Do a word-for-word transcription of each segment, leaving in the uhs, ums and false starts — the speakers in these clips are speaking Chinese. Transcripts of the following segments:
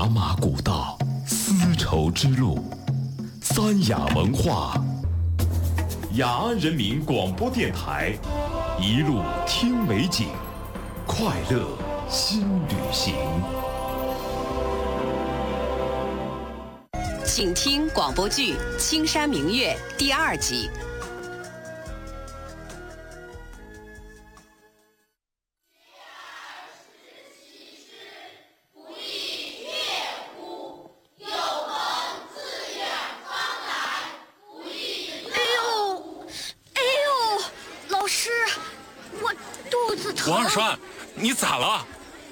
茶马古道，丝绸之路，三雅文化，雅安人民广播电台，一路听美景，快乐新旅行。 请听广播剧《青山明月》第二集。 王二栓，你咋了？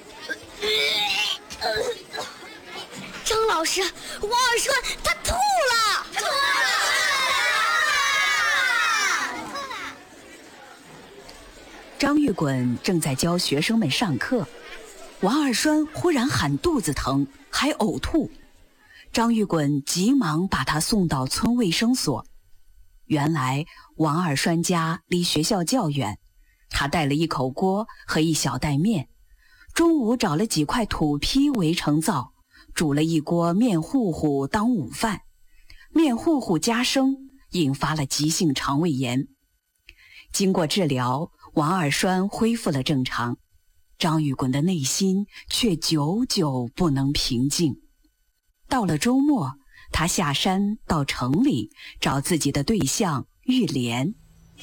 张老师，王二栓他吐了！吐了！张玉滚正在教学生们上课，王二栓忽然喊肚子疼，还呕吐。张玉滚急忙把他送到村卫生所。原来王二栓家离学校较远，他带了一口锅和一小袋面，中午找了几块土坯围成灶，煮了一锅面糊糊当午饭。面糊糊加生，引发了急性肠胃炎。经过治疗，王二栓恢复了正常，张玉滚的内心却久久不能平静。到了周末，他下山到城里找自己的对象玉莲。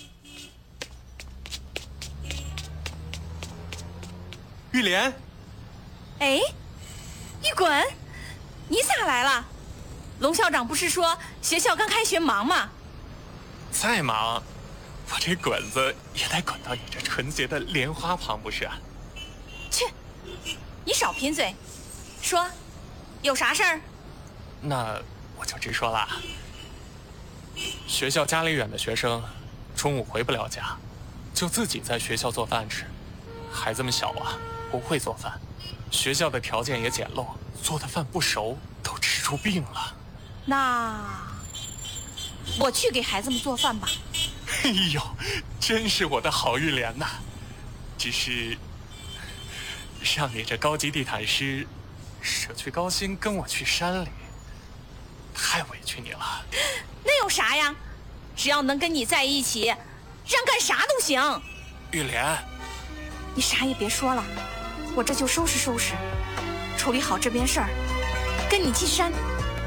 玉莲， 哎，玉滚，你咋来了？龙校长不是说学校刚开学忙吗？ 再忙，我这滚子也得滚到你这纯洁的莲花旁不是？ 去，你少贫嘴，说，有啥事儿？ 那我就直说了。学校家里远的学生，中午回不了家，就自己在学校做饭吃。孩子们小啊，不会做饭，学校的条件也简陋，做的饭不熟，都吃出病了。 那我去给孩子们做饭吧。 哎呦，真是我的好玉莲呐！只是让你这高级地毯师舍去高薪跟我去山里，太委屈你了。 那有啥呀？只要能跟你在一起，让干啥都行。 玉莲， 你啥也别说了，我这就收拾收拾，处理好这边事儿，跟你进山。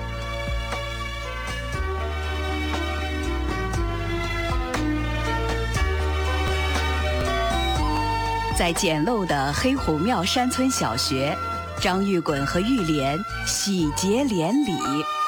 在简陋的黑虎庙山村小学，张玉滚和玉莲喜结连理。